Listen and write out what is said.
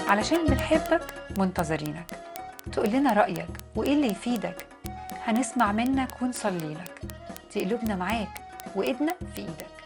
علشان بنحبك منتظرينك تقول لنا رأيك وإيه اللي يفيدك. هنسمع منك ونصلي لك، دي قلوبنا معاك وإيدنا في إيدك.